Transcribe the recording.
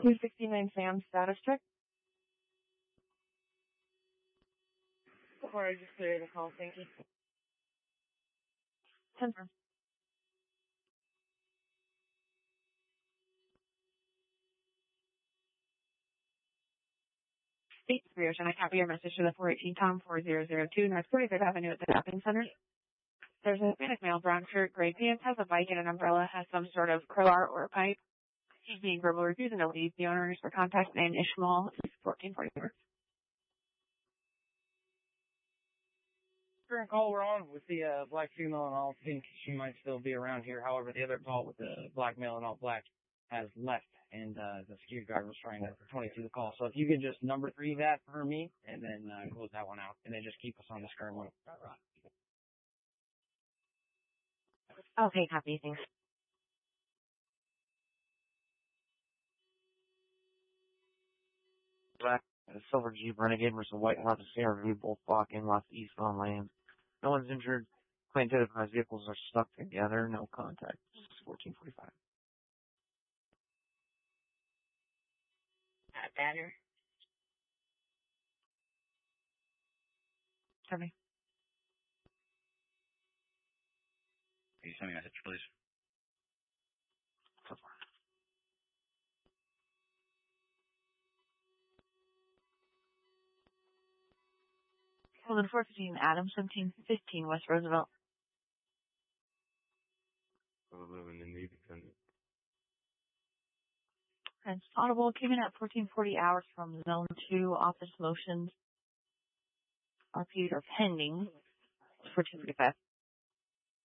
269 Sam, status check. Before I just clear the call, thank you. 10 firm. State Superior, I copy your message to the 418 Tom 4002 North 43rd Avenue at the Shopping Center. There's a Hispanic male, brown shirt, gray pants, has a bike and an umbrella, has some sort of crowbar or pipe. He's being verbally refusing to leave. The owner is for contact name Ishmael, 1444. Current call we're on with the black female in all pink. She might still be around here. However, the other call with the black male in all black has left, and the security guard was trying to 22 the call. So if you could just number 3 that for me, and then close that one out, and then just keep us on this current one. Okay, copy. Thanks. Black, a silver Jeep Renegade versus a white Honda CR-V, both blocking left eastbound lanes. No one's injured. Claim identified vehicles are stuck together. No contact. 1445. Banner. Tell me. Can you send me a message, please? So far. Holden 415 Adams, 1715 West Roosevelt. And audible came in at 1440 hours from zone 2. Office motions are pending. 1445.